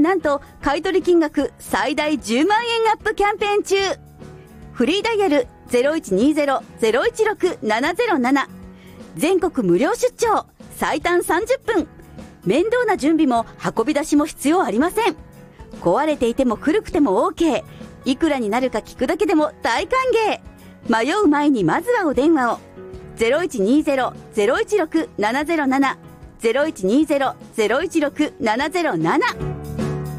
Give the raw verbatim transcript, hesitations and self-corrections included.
なんと買取金額最大じゅうまんえんアップキャンペーン中。フリーダイヤル ゼロいちにゼロ ゼロいちろく ななゼロなな。全国無料出張、最短さんじゅっぷん。面倒な準備も運び出しも必要ありません。壊れていても古くても OK。いくらになるか聞くだけでも大歓迎。迷う前にまずはお電話を。ゼロいちにゼロ ゼロいちろく ななゼロなな。ゼロいちにゼロ ゼロいちろく ななゼロなな。